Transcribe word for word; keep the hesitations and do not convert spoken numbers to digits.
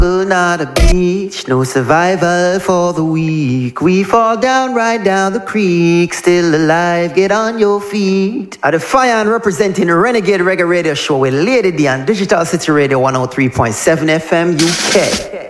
people, not a beach. No survival for the weak. We fall down right down the creek. Still alive, get on your feet. At the Fire and representing the Renegade Reggae Radio Show with Lady D on Digital City Radio one oh three point seven F M U K.